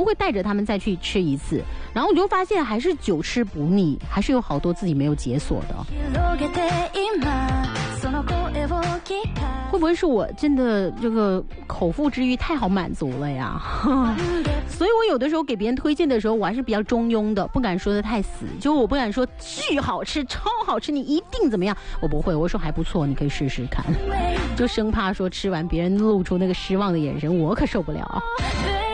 会带着他们再去吃一次，然后我就发现还是久吃不腻，还是有好多自己没有解锁的。会不会是我真的这个口腹之欲太好满足了呀？所以我有的时候给别人推荐的时候，我还是比较中庸的，不敢说的太死，就我不敢说巨好吃超好吃你一定怎么样，我不会，我说还不错你可以试试看，就生怕说吃完别人露出那个失望的眼神，我可受不了。